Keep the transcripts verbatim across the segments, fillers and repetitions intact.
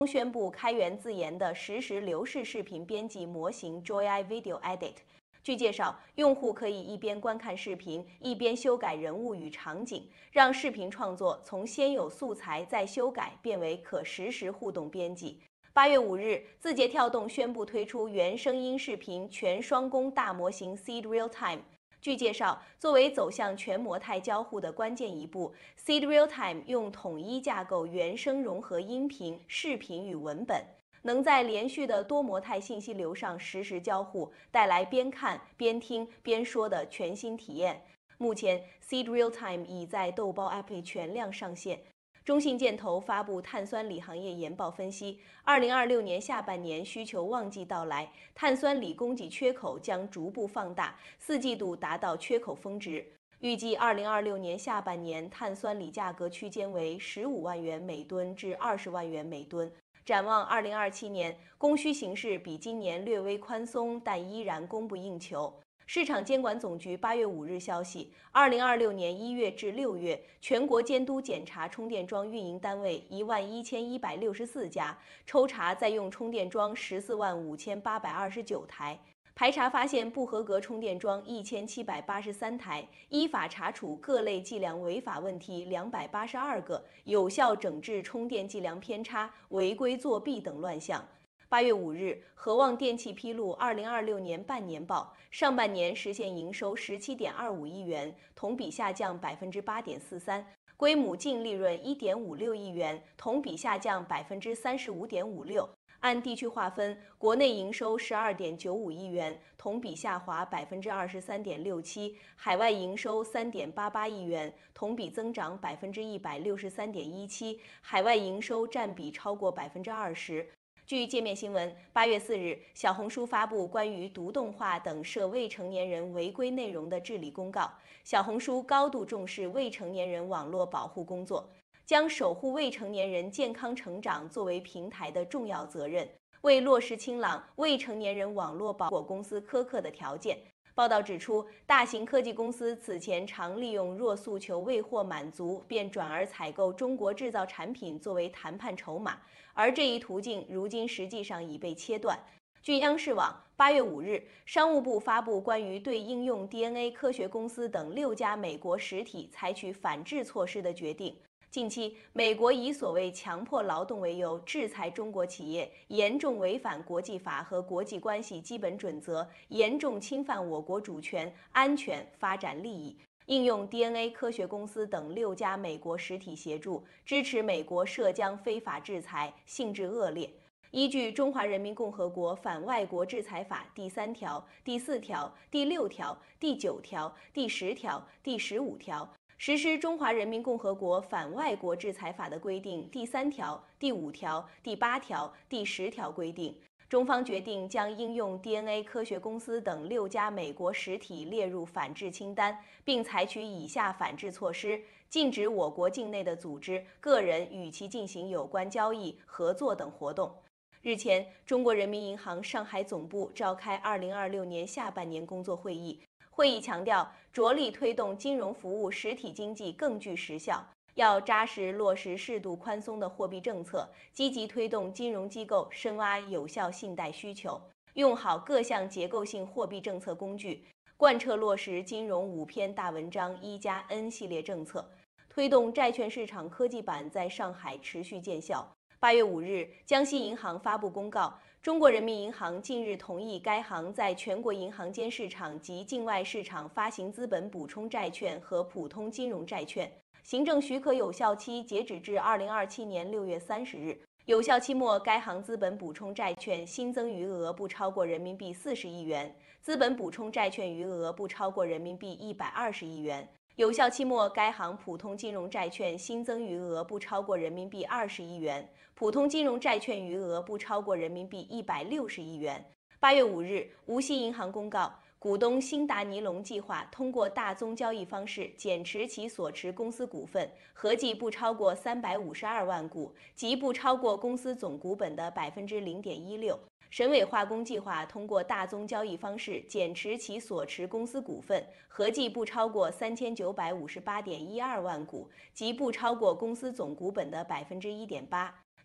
宣布开源自研的实时流式视频编辑模型 Joy Video Edit。据介绍，用户可以一边观看视频，一边修改人物与场景，让视频创作从先有素材再修改变为可实时互动编辑。八月五日，字节跳动宣布推出原声音视频全双工大模型 Seed Realtime。据介绍，作为走向全模态交互的关键一步 ，Seed Realtime 用统一架构原声融合音频、视频与文本，能在连续的多模态信息流上实时交互，带来边看边听边说的全新体验。目前 ，Seed Realtime 已在豆包 App 里全量上线。中信建投发布碳酸锂行业研报分析，二零二六年下半年需求旺季到来，碳酸锂供给缺口将逐步放大，四季度达到缺口峰值。预计二零二六年下半年碳酸锂价格区间为十五万元每吨至二十万元每吨。展望二零二七年，供需形势比今年略微宽松，但依然供不应求。市场监管总局八月五日消息，二零二六年一月至六月，全国监督检查充电桩运营单位一万一千一百六十四家，抽查在用充电桩十四万五千八百二十九台，排查发现不合格充电桩一千七百八十三台，依法查处各类计量违法问题两百八十二个，有效整治充电计量偏差、违规作弊等乱象。八月五日，和旺电气披露二零二六年半年报，上半年实现营收十七点二五亿元，同比下降百分之八点四三，归母净利润一点五六亿元，同比下降百分之三十五点五六。按地区划分，国内营收十二点九五亿元，同比下滑百分之二十三点六七；海外营收三点八八亿元，同比增长百分之一百六十三点一七，海外营收占比超过百分之二十。据界面新闻，八月四日，小红书发布关于毒动画等涉未成年人违规内容的治理公告。小红书高度重视未成年人网络保护工作，将守护未成年人健康成长作为平台的重要责任，为落实清朗未成年人网络保护公司苛刻的条件。报道指出，大型科技公司此前常利用若诉求未获满足，便转而采购中国制造产品作为谈判筹码，而这一途径如今实际上已被切断。据央视网，八月五日，商务部发布关于对应用 D N A 科学公司等六家美国实体采取反制措施的决定。近期，美国以所谓强迫劳动为由制裁中国企业，严重违反国际法和国际关系基本准则，严重侵犯我国主权、安全、发展利益。应用 D N A 科学公司等六家美国实体协助支持美国涉疆非法制裁，性质恶劣。依据《中华人民共和国反外国制裁法》第三条、第四条、第六条、第九条、第十条、第十五条。实施《中华人民共和国反外国制裁法》的规定第三条、第五条、第八条、第十条规定，中方决定将应用 D N A 科学公司等六家美国实体列入反制清单，并采取以下反制措施：禁止我国境内的组织、个人与其进行有关交易、合作等活动。日前，中国人民银行上海总部召开二零二六年下半年工作会议。会议强调，着力推动金融服务实体经济更具实效，要扎实落实适度宽松的货币政策，积极推动金融机构深挖有效信贷需求，用好各项结构性货币政策工具，贯彻落实金融五篇大文章一加 N 系列政策，推动债券市场科技板在上海持续见效。八月五日，江西银行发布公告，中国人民银行近日同意该行在全国银行间市场及境外市场发行资本补充债券和普通金融债券，行政许可有效期截止至二零二七年六月三十日。有效期末，该行资本补充债券新增余额不超过人民币四十亿元，资本补充债券余额不超过人民币一百二十亿元。有效期末，该行普通金融债券新增余额不超过人民币二十亿元，普通金融债券余额不超过人民币一百六十亿元。八月五日，无锡银行公告，股东新达尼龙计划通过大宗交易方式减持其所持公司股份，合计不超过三百五十二万股，即不超过公司总股本的百分之零点一六。沈伟化工计划通过大宗交易方式减持其所持公司股份，合计不超过三千九百五十八点一二万股，即不超过公司总股本的百分之一点八。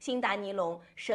新达尼龙